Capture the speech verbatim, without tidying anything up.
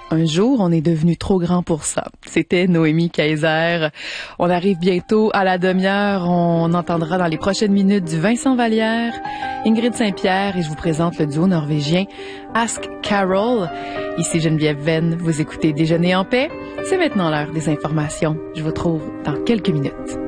Un jour, on est devenu trop grand pour ça. C'était Noémie Kaiser. On arrive bientôt à la demi-heure. On entendra dans les prochaines minutes du Vincent Vallière, Ingrid Saint-Pierre et je vous présente le duo norvégien Ask Carol. Ici Geneviève Venn, vous écoutez Déjeuner en paix. C'est maintenant l'heure des informations. Je vous retrouve dans quelques minutes.